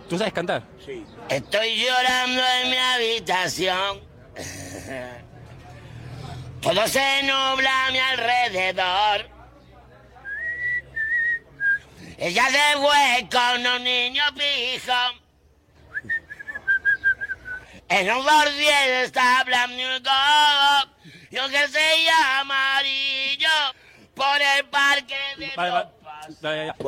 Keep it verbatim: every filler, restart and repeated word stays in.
¿Tú sabes cantar? Sí. Estoy llorando en mi habitación. Todo se nubla a mi alrededor. Ella se fue con un niño pijo. En un Ford está blanco y un jersey amarillo por el parque de Vale, vale. los pasos. Vale, ya.